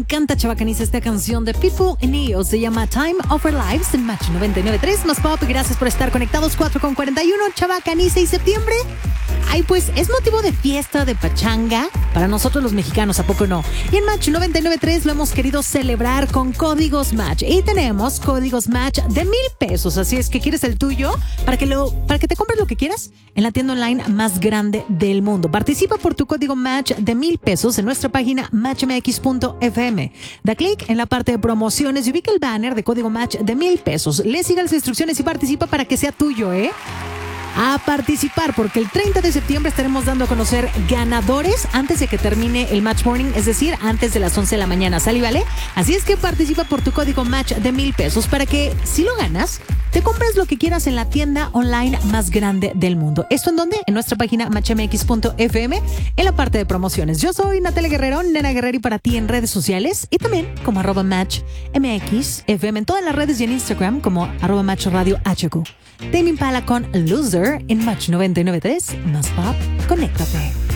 encanta, Chavacaniza, esta canción de People in Neo. Se llama Time of Our Lives en Match 99.3 Más Pop. Gracias por estar conectados. 4:41, Chavacaniza, y septiembre. Ay, pues es motivo de fiesta, de pachanga para nosotros los mexicanos, ¿a poco no? Y en Match 99.3 lo hemos querido celebrar con códigos Match. Y tenemos códigos Match de $1,000. Así es que quieres el tuyo para que te compres lo que quieras en la tienda online más grande del mundo. Participa por tu código Match de $1,000 en nuestra página matchmx.fm. Da clic en la parte de promociones y ubica el banner de código Match de $1,000. Le siga las instrucciones y participa para que sea tuyo, ¿eh? A participar, porque el 30 de septiembre estaremos dando a conocer ganadores antes de que termine el Match Morning, es decir, antes de las 11 de la mañana, ¿sale y vale? Así es que participa por tu código Match de $1,000 para que, si lo ganas, te compres lo que quieras en la tienda online más grande del mundo. ¿Esto en dónde? En nuestra página matchmx.fm, en la parte de promociones. Yo soy Natalia Guerrero, Nena Guerrero, y para ti en redes sociales y también como @matchmxfm en todas las redes y en Instagram como @matchradiohq. Tame Impala con Loser en Match 99.3 Más Pop. Conéctate.